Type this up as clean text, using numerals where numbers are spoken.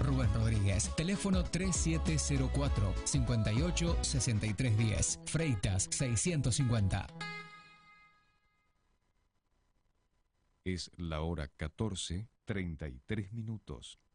Rubén Rodríguez. Teléfono 3704-586310. Freitas 650. Es la hora 14:33.